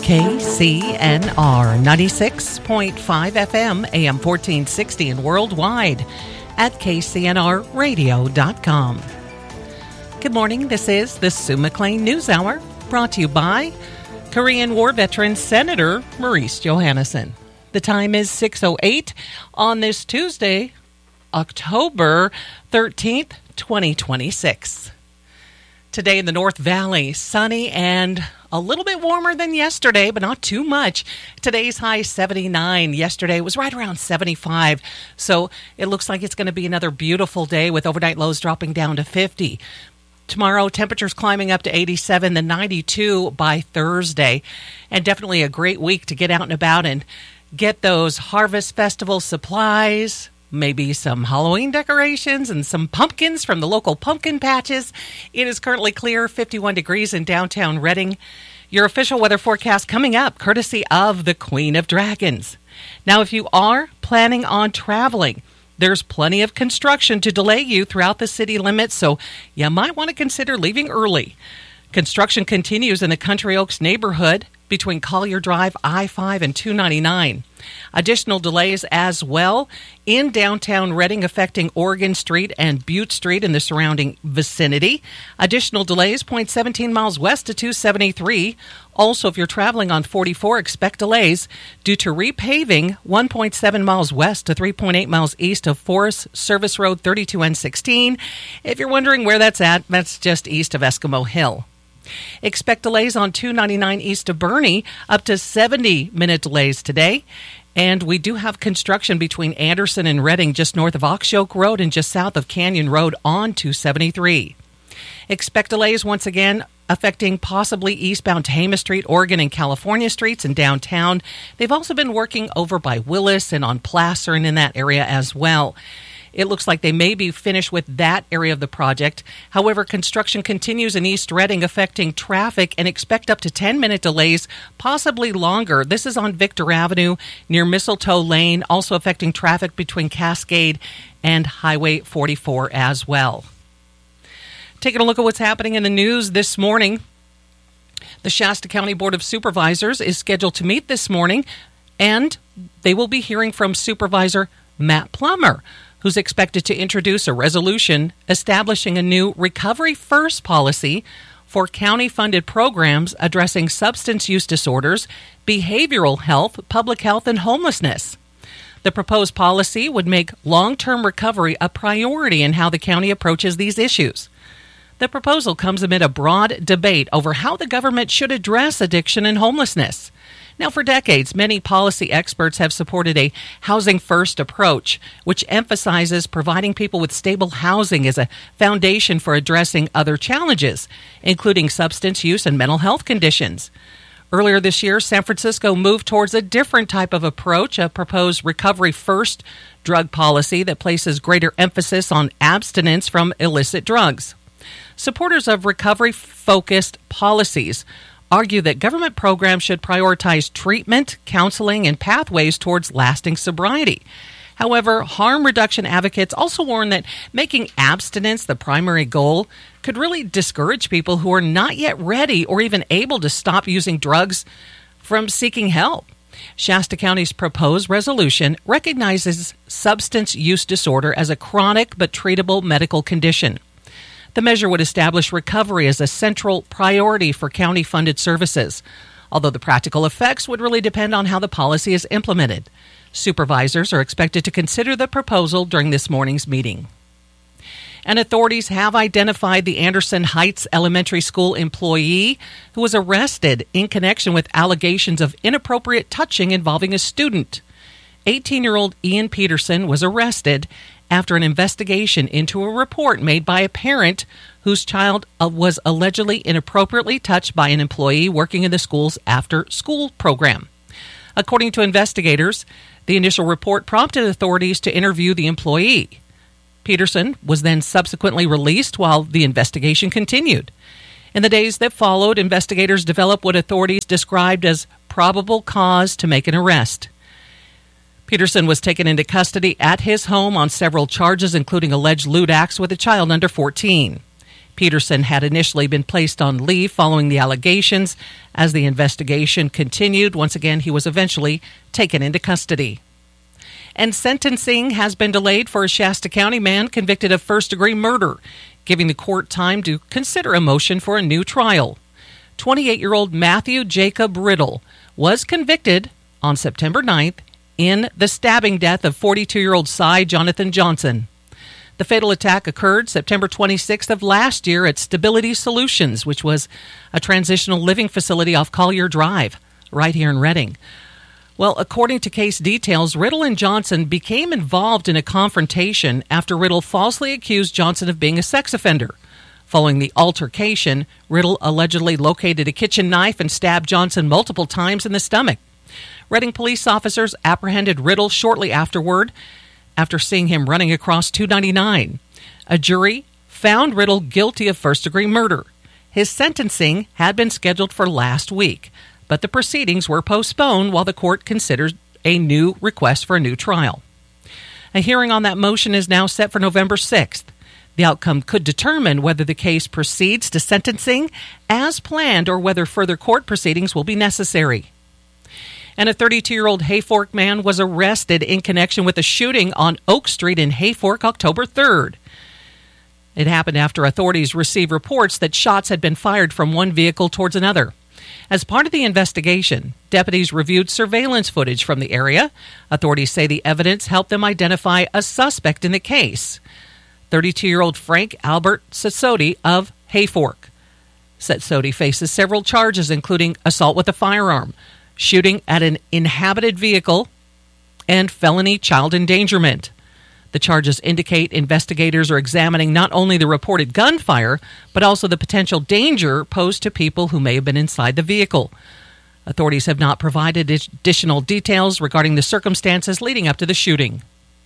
KCNR 96.5 FM, AM 1460, and worldwide at kcnrradio.com. Good morning. This is the Sue McLean News Hour, brought to you by Korean War veteran Senator Maurice Johannesson. The time is 6:08 on this Tuesday, October 13th, 2026. Today in the North Valley, sunny and a little bit warmer than yesterday, but not too much. Today's high 79. Yesterday was right around 75. So it looks like it's going to be another beautiful day with overnight lows dropping down to 50. Tomorrow, temperatures climbing up to 87, then 92 by Thursday. And definitely a great week to get out and about and get those Harvest Festival supplies, maybe some Halloween decorations and some pumpkins from the local pumpkin patches. It is currently clear, 51 degrees in downtown Redding. Your official weather forecast coming up, courtesy of the Queen of Dragons. Now, if you are planning on traveling, there's plenty of construction to delay you throughout the city limits, so you might want to consider leaving early. Construction continues in the Country Oaks neighborhood between Collier Drive, I-5, and 299. Additional delays as well in downtown Redding affecting Oregon Street and Butte Street in the surrounding vicinity. Additional delays 0.17 miles west to 273. Also, if you're traveling on 44, expect delays due to repaving 1.7 miles west to 3.8 miles east of Forest Service Road 32N16. If you're wondering where that's at, that's just east of Eskimo Hill. Expect delays on 299 east of Boerne, up to 70-minute delays today. And we do have construction between Anderson and Redding, just north of Oxyoke Road and just south of Canyon Road on 273. Expect delays once again affecting possibly eastbound Tehama Street, Oregon, and California streets in downtown. They've also been working over by Willis and on Placer and in that area as well. It looks like they may be finished with that area of the project. However, construction continues in East Redding affecting traffic and expect up to 10-minute delays, possibly longer. This is on Victor Avenue near Mistletoe Lane, also affecting traffic between Cascade and Highway 44 as well. Taking a look at what's happening in the news this morning. The Shasta County Board of Supervisors is scheduled to meet this morning, and they will be hearing from Supervisor Matt Plummer, who's expected to introduce a resolution establishing a new Recovery First policy for county-funded programs addressing substance use disorders, behavioral health, public health, and homelessness. The proposed policy would make long-term recovery a priority in how the county approaches these issues. The proposal comes amid a broad debate over how the government should address addiction and homelessness. Now, for decades, many policy experts have supported a housing-first approach, which emphasizes providing people with stable housing as a foundation for addressing other challenges, including substance use and mental health conditions. Earlier this year, San Francisco moved towards a different type of approach, a proposed recovery-first drug policy that places greater emphasis on abstinence from illicit drugs. Supporters of recovery-focused policies argue that government programs should prioritize treatment, counseling, and pathways towards lasting sobriety. However, harm reduction advocates also warn that making abstinence the primary goal could really discourage people who are not yet ready or even able to stop using drugs from seeking help. Shasta County's proposed resolution recognizes substance use disorder as a chronic but treatable medical condition. The measure would establish recovery as a central priority for county-funded services, although the practical effects would really depend on how the policy is implemented. Supervisors are expected to consider the proposal during this morning's meeting. And authorities have identified the Anderson Heights Elementary School employee who was arrested in connection with allegations of inappropriate touching involving a student. 18-year-old Ian Peterson was arrested after an investigation into a report made by a parent whose child was allegedly inappropriately touched by an employee working in the school's after-school program. According to investigators, the initial report prompted authorities to interview the employee. Peterson was then subsequently released while the investigation continued. In the days that followed, investigators developed what authorities described as probable cause to make an arrest. Peterson was taken into custody at his home on several charges, including alleged lewd acts with a child under 14. Peterson had initially been placed on leave following the allegations. As the investigation continued, once again, he was eventually taken into custody. And sentencing has been delayed for a Shasta County man convicted of first-degree murder, giving the court time to consider a motion for a new trial. 28-year-old Matthew Jacob Riddle was convicted on September 9th in the stabbing death of 42-year-old Cy Jonathan Johnson. The fatal attack occurred September 26th of last year at Stability Solutions, which was a transitional living facility off Collier Drive, right here in Redding. Well, according to case details, Riddle and Johnson became involved in a confrontation after Riddle falsely accused Johnson of being a sex offender. Following the altercation, Riddle allegedly located a kitchen knife and stabbed Johnson multiple times in the stomach. Redding police officers apprehended Riddle shortly afterward, after seeing him running across 299. A jury found Riddle guilty of first-degree murder. His sentencing had been scheduled for last week, but the proceedings were postponed while the court considers a new request for a new trial. A hearing on that motion is now set for November 6th. The outcome could determine whether the case proceeds to sentencing as planned or whether further court proceedings will be necessary. And a 32-year-old Hayfork man was arrested in connection with a shooting on Oak Street in Hayfork October 3rd. It happened after authorities received reports that shots had been fired from one vehicle towards another. As part of the investigation, deputies reviewed surveillance footage from the area. Authorities say the evidence helped them identify a suspect in the case, 32-year-old Frank Albert Setsotti of Hayfork. Setsotti faces several charges, including assault with a firearm, shooting at an inhabited vehicle, and felony child endangerment. The charges indicate investigators are examining not only the reported gunfire, but also the potential danger posed to people who may have been inside the vehicle. Authorities have not provided additional details regarding the circumstances leading up to the shooting.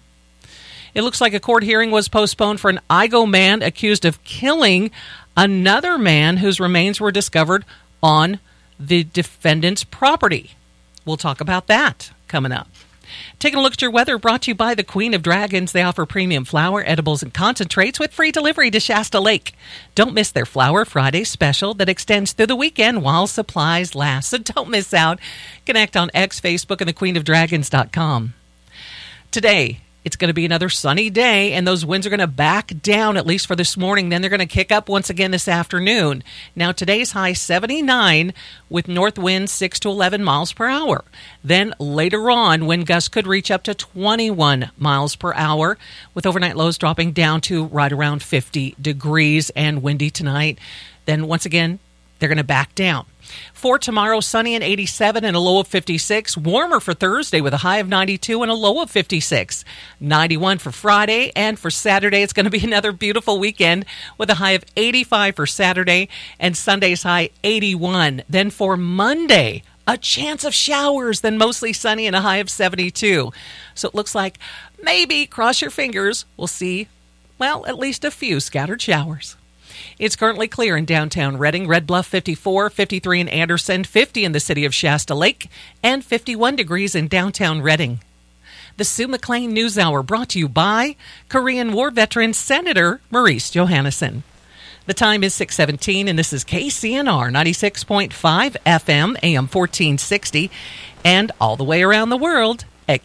It looks like a court hearing was postponed for an Igo man accused of killing another man whose remains were discovered on the defendant's property. We'll talk about that coming up. Taking a look at your weather, brought to you by the Queen of Dragons. They offer premium flour, edibles, and concentrates with free delivery to Shasta Lake. Don't miss their Flower Friday special that extends through the weekend while supplies last. So don't miss out. Connect on X, Facebook, and thequeenofdragons.com. Today, it's going to be another sunny day, and those winds are going to back down, at least for this morning. Then they're going to kick up once again this afternoon. Now, today's high 79 with north winds 6 to 11 miles per hour. Then later on, wind gusts could reach up to 21 miles per hour, with overnight lows dropping down to right around 50 degrees and windy tonight. Then once again, they're going to back down. For tomorrow, sunny and 87 and a low of 56. Warmer for Thursday with a high of 92 and a low of 56. 91 for Friday, and for Saturday, it's going to be another beautiful weekend with a high of 85 for Saturday and Sunday's high 81. Then for Monday, a chance of showers, then mostly sunny and a high of 72. So it looks like maybe, cross your fingers, we'll see, well, at least a few scattered showers. It's currently clear in downtown Redding. Red Bluff 54, 53 in Anderson, 50 in the city of Shasta Lake, and 51 degrees in downtown Redding. The Sue McLean News Hour brought to you by Korean War veteran Senator Maurice Johannesson. The time is 6:17, and this is KCNR 96.5 FM, AM 1460, and all the way around the world at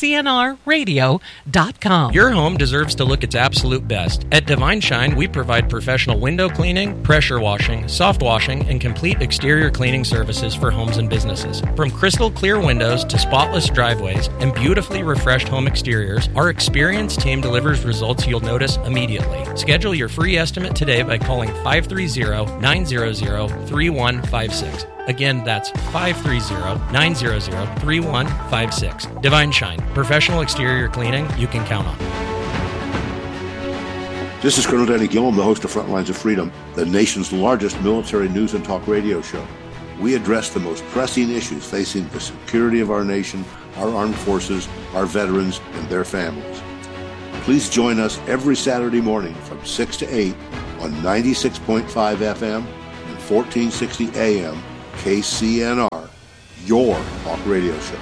KCNRradio.com. Your home deserves to look its absolute best. At Divine Shine, we provide professional window cleaning, pressure washing, soft washing, and complete exterior cleaning services for homes and businesses. From crystal clear windows to spotless driveways and beautifully refreshed home exteriors, our experienced team delivers results you'll notice immediately. Schedule your free estimate today by calling 530-900-3156. Again, that's 530-900-3156. Divine Shine, professional exterior cleaning you can count on. This is Colonel Danny Gillum, the host of Frontlines of Freedom, the nation's largest military news and talk radio show. We address the most pressing issues facing the security of our nation, our armed forces, our veterans, and their families. Please join us every Saturday morning from 6 to 8 on 96.5 FM and 1460 AM. KCNR, your talk radio show.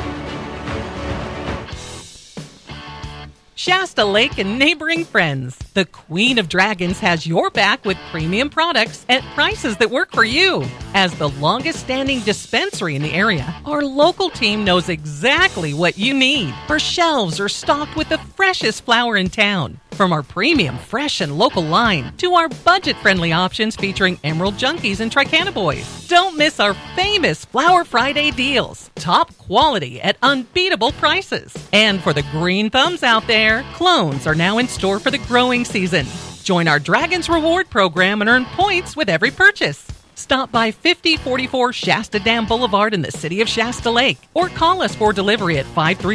Shasta Lake and neighboring friends. The The Queen of Dragons has your back with premium products at prices that work for you. As the longest-standing dispensary in the area, our local team knows exactly what you need. Our shelves are stocked with the freshest flower in town. From our premium, fresh, and local line to our budget-friendly options featuring Emerald Junkies and Tricana Boys. Don't miss our famous Flower Friday deals. Top quality at unbeatable prices. And for the green thumbs out there, clones are now in store for the growing season. Join our Dragons Reward program and earn points with every purchase. Stop by 5044 Shasta Dam Boulevard in the city of Shasta Lake or call us for delivery at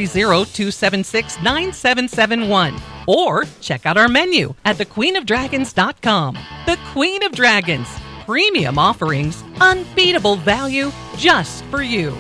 530-276-9771 or check out our menu at thequeenofdragons.com. The Queen of Dragons. Premium offerings, unbeatable value just for you.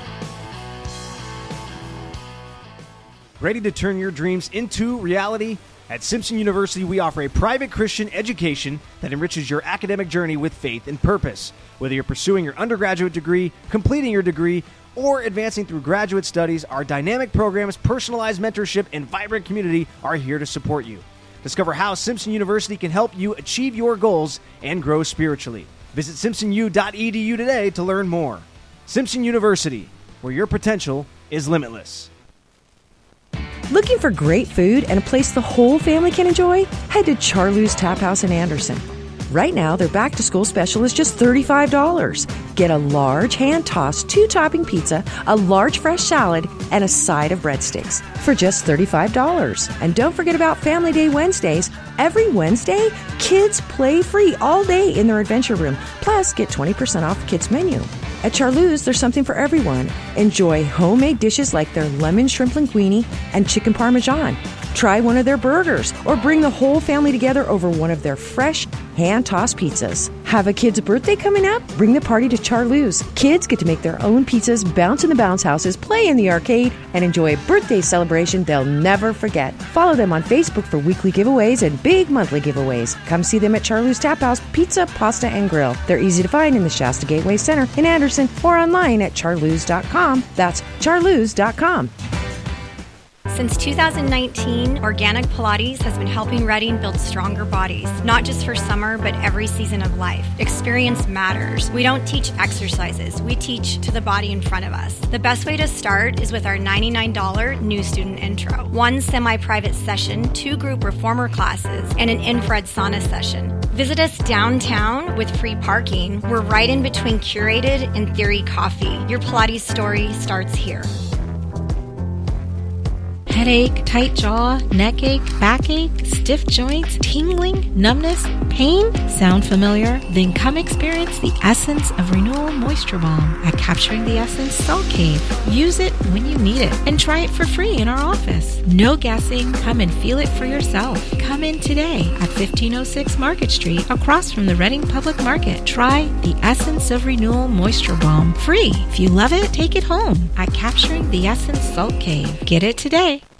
Ready to turn your dreams into reality? At Simpson University, we offer a private Christian education that enriches your academic journey with faith and purpose. Whether you're pursuing your undergraduate degree, completing your degree, or advancing through graduate studies, our dynamic programs, personalized mentorship, and vibrant community are here to support you. Discover how Simpson University can help you achieve your goals and grow spiritually. Visit simpsonu.edu today to learn more. Simpson University, where your potential is limitless. Looking for great food and a place the whole family can enjoy? Head to Charloo's Tap House in Anderson. Right now, their back-to-school special is just $35. Get a large hand-tossed 2-topping pizza, a large fresh salad, and a side of breadsticks for just $35. And don't forget about Family Day Wednesdays. Every Wednesday, kids play free all day in their adventure room. Plus, get 20% off the kids' menu. At Charloo's, there's something for everyone. Enjoy homemade dishes like their lemon shrimp linguine and chicken parmesan. Try one of their burgers or bring the whole family together over one of their fresh hand-tossed pizzas. Have a kid's birthday coming up? Bring the party to Charloo's. Kids get to make their own pizzas, bounce in the bounce houses, play in the arcade, and enjoy a birthday celebration they'll never forget. Follow them on Facebook for weekly giveaways and big monthly giveaways. Come see them at Charloo's Tap House Pizza, Pasta, and Grill. They're easy to find in the Shasta Gateway Center in Anderson or online at charloos.com. That's charloos.com. Since 2019, Organic Pilates has been helping Reading build stronger bodies, not just for summer, but every season of life. Experience matters. We don't teach exercises. We teach to the body in front of us. The best way to start is with our $99 new student intro. 1 semi-private session, 2 group reformer classes, and an infrared sauna session. Visit us downtown with free parking. We're right in between Curated and Theory Coffee. Your Pilates story starts here. Headache, tight jaw, neck ache, backache, stiff joints, tingling, numbness, pain? Sound familiar? Then come experience the Essence of Renewal Moisture Balm at Capturing the Essence Salt Cave. Use it when you need it and try it for free in our office. No guessing. Come and feel it for yourself. Come in today at 1506 Market Street across from the Reading Public Market. Try the Essence of Renewal Moisture Balm free. If you love it, take it home at Capturing the Essence Salt Cave. Get it today.